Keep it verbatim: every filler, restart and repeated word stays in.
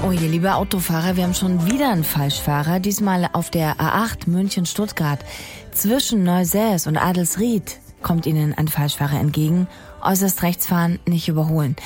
Oh je, liebe Autofahrer, wir haben schon wieder einen Falschfahrer, diesmal auf der A acht München-Stuttgart. Zwischen Neusäß und Adelsried kommt Ihnen ein Falschfahrer entgegen. Äußerst rechts fahren, nicht überholen.